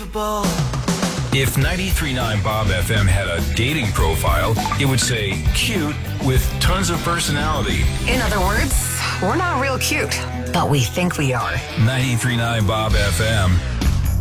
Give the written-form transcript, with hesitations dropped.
unbelievable. If 93.9 Bob FM had a dating profile, it would say cute with tons of personality. In other words, we're not real cute, but we think we are. 93.9 Bob FM.